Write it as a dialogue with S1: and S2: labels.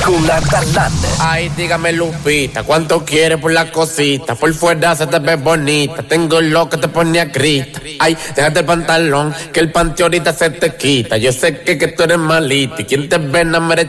S1: con Atalanta.
S2: Ay, dígame Lupita, ¿cuánto quieres por la cosita? Por fuera se te ve bonita, tengo lo que te pone a grita. Ay, déjate el pantalón, que el panty ahorita se te quita. Yo sé que tú eres malita y quien te ve no merece